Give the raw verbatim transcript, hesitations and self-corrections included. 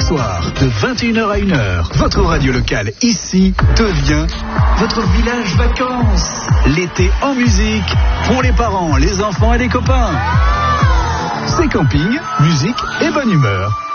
soir, de vingt et une heures à une heure, votre radio locale ici devient votre village vacances. L'été en musique, pour les parents, les enfants et les copains. C'est camping, musique et bonne humeur.